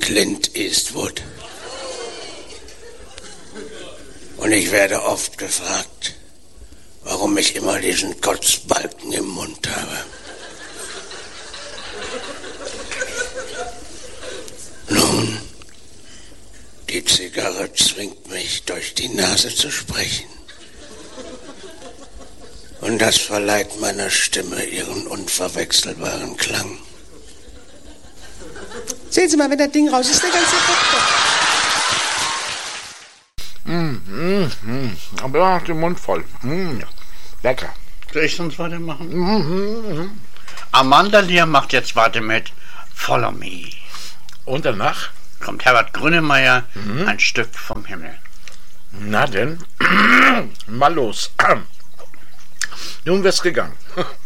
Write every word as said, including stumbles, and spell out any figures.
Clint Eastwood. Und ich werde oft gefragt, warum ich immer diesen Kotzbalken im Mund habe. Nun, die Zigarre zwingt mich, durch die Nase zu sprechen. Und das verleiht meiner Stimme ihren unverwechselbaren Klang. Sehen Sie mal, wenn das Ding raus ist, der ganze Kopf. Mm, mm, mm. Aber er hat den Mund voll. Mm. Lecker. Soll ich sonst weitermachen? Mm, mm. Amanda Lear macht jetzt weiter mit Follow Me. Und danach? Kommt Herbert Grönemeyer, Mhm. ein Stück vom Himmel. Na denn, mal los. Nun wär's gegangen.